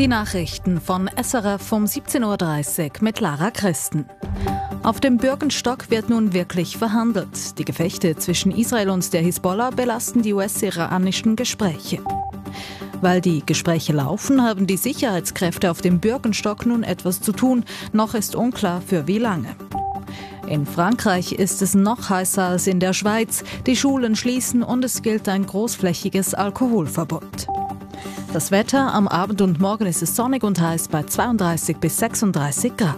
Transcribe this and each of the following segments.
Die Nachrichten von SRF um 17.30 Uhr mit Lara Christen. Auf dem Bürgenstock wird nun wirklich verhandelt. Die Gefechte zwischen Israel und der Hisbollah belasten die US-iranischen Gespräche. Weil die Gespräche laufen, haben die Sicherheitskräfte auf dem Bürgenstock nun etwas zu tun. Noch ist unklar, für wie lange. In Frankreich ist es noch heißer als in der Schweiz. Die Schulen schließen und es gilt ein großflächiges Alkoholverbot. Das Wetter: am Abend und morgen ist es sonnig und heiß bei 32 bis 36 Grad.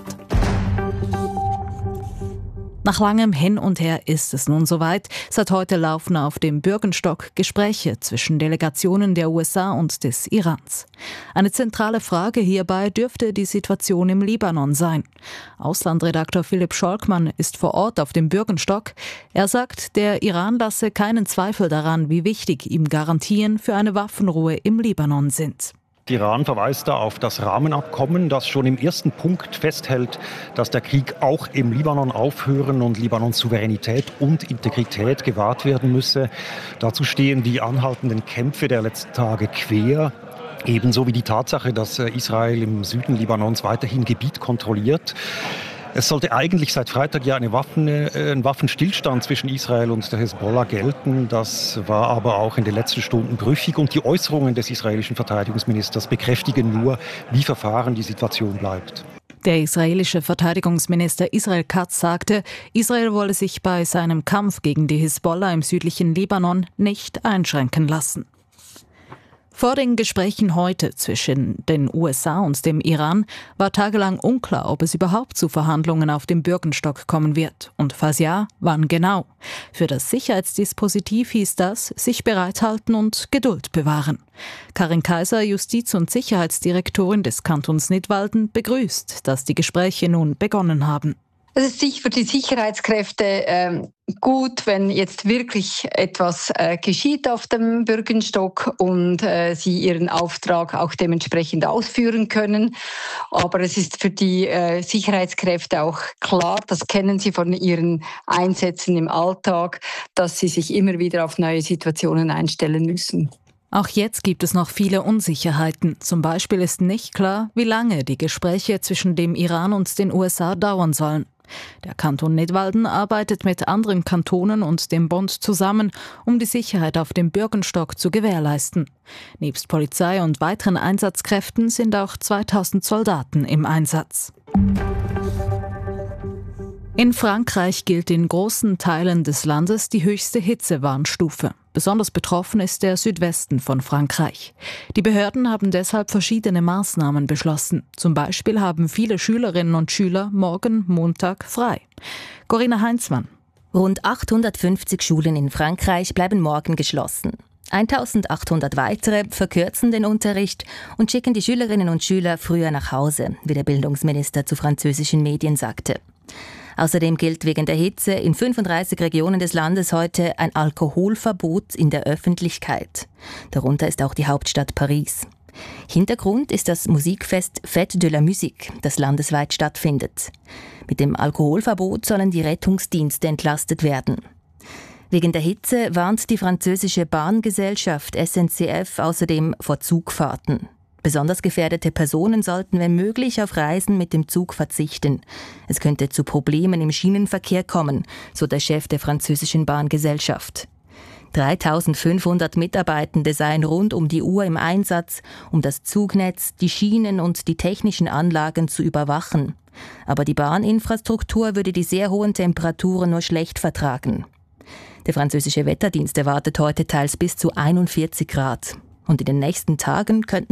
Nach langem Hin und Her ist es nun soweit. Seit heute laufen auf dem Bürgenstock Gespräche zwischen Delegationen der USA und des Irans. Eine zentrale Frage hierbei dürfte die Situation im Libanon sein. Auslandredaktor Philipp Scholkmann ist vor Ort auf dem Bürgenstock. Er sagt, der Iran lasse keinen Zweifel daran, wie wichtig ihm Garantien für eine Waffenruhe im Libanon sind. Iran verweist da auf das Rahmenabkommen, das schon im ersten Punkt festhält, dass der Krieg auch im Libanon aufhören und Libanons Souveränität und Integrität gewahrt werden müsse. Dazu stehen die anhaltenden Kämpfe der letzten Tage quer. Ebenso wie die Tatsache, dass Israel im Süden Libanons weiterhin Gebiet kontrolliert. Es sollte eigentlich seit Freitag ja ein Waffenstillstand zwischen Israel und der Hisbollah gelten. Das war aber auch in den letzten Stunden brüchig und die Äußerungen des israelischen Verteidigungsministers bekräftigen nur, wie verfahren die Situation bleibt. Der israelische Verteidigungsminister Israel Katz sagte, Israel wolle sich bei seinem Kampf gegen die Hisbollah im südlichen Libanon nicht einschränken lassen. Vor den Gesprächen heute zwischen den USA und dem Iran war tagelang unklar, ob es überhaupt zu Verhandlungen auf dem Bürgenstock kommen wird. Und falls ja, wann genau. Für das Sicherheitsdispositiv hieß das, sich bereithalten und Geduld bewahren. Karin Kaiser, Justiz- und Sicherheitsdirektorin des Kantons Nidwalden, begrüßt, dass die Gespräche nun begonnen haben. Es ist sicher für die Sicherheitskräfte gut, wenn jetzt wirklich etwas geschieht auf dem Bürgenstock und sie ihren Auftrag auch dementsprechend ausführen können. Aber es ist für die Sicherheitskräfte auch klar, das kennen sie von ihren Einsätzen im Alltag, dass sie sich immer wieder auf neue Situationen einstellen müssen. Auch jetzt gibt es noch viele Unsicherheiten. Zum Beispiel ist nicht klar, wie lange die Gespräche zwischen dem Iran und den USA dauern sollen. Der Kanton Nidwalden arbeitet mit anderen Kantonen und dem Bund zusammen, um die Sicherheit auf dem Bürgenstock zu gewährleisten. Nebst Polizei und weiteren Einsatzkräften sind auch 2000 Soldaten im Einsatz. In Frankreich gilt in großen Teilen des Landes die höchste Hitzewarnstufe. Besonders betroffen ist der Südwesten von Frankreich. Die Behörden haben deshalb verschiedene Maßnahmen beschlossen. Zum Beispiel haben viele Schülerinnen und Schüler morgen Montag frei. Corinna Heinzmann. Rund 850 Schulen in Frankreich bleiben morgen geschlossen. 1800 weitere verkürzen den Unterricht und schicken die Schülerinnen und Schüler früher nach Hause, wie der Bildungsminister zu französischen Medien sagte. Außerdem gilt wegen der Hitze in 35 Regionen des Landes heute ein Alkoholverbot in der Öffentlichkeit. Darunter ist auch die Hauptstadt Paris. Hintergrund ist das Musikfest Fête de la Musique, das landesweit stattfindet. Mit dem Alkoholverbot sollen die Rettungsdienste entlastet werden. Wegen der Hitze warnt die französische Bahngesellschaft SNCF außerdem vor Zugfahrten. Besonders gefährdete Personen sollten, wenn möglich, auf Reisen mit dem Zug verzichten. Es könnte zu Problemen im Schienenverkehr kommen, so der Chef der französischen Bahngesellschaft. 3500 Mitarbeitende seien rund um die Uhr im Einsatz, um das Zugnetz, die Schienen und die technischen Anlagen zu überwachen. Aber die Bahninfrastruktur würde die sehr hohen Temperaturen nur schlecht vertragen. Der französische Wetterdienst erwartet heute teils bis zu 41 Grad. Und in den nächsten Tagen könnten